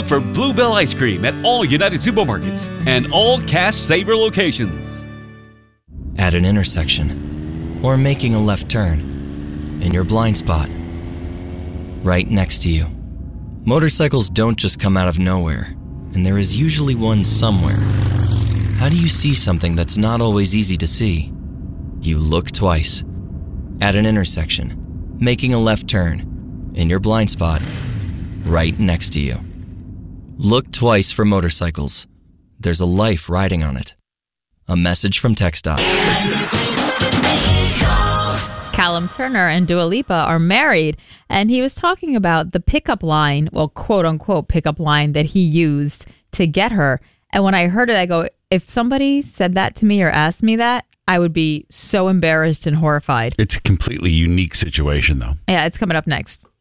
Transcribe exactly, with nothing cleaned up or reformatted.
Look for Bluebell Ice Cream at all United supermarkets and all Cash Saver locations. At an intersection, or making a left turn, in your blind spot, right next to you. Motorcycles don't just come out of nowhere, and there is usually one somewhere. How do you see something that's not always easy to see? You look twice. At an intersection, making a left turn, in your blind spot, right next to you. Look twice for motorcycles. There's a life riding on it. A message from TxDOT. Callum Turner and Dua Lipa are married, and he was talking about the pickup line, well, quote unquote pickup line that he used to get her. And when I heard it, I go, if somebody said that to me or asked me that, I would be so embarrassed and horrified. It's a completely unique situation, though. Yeah, it's coming up next.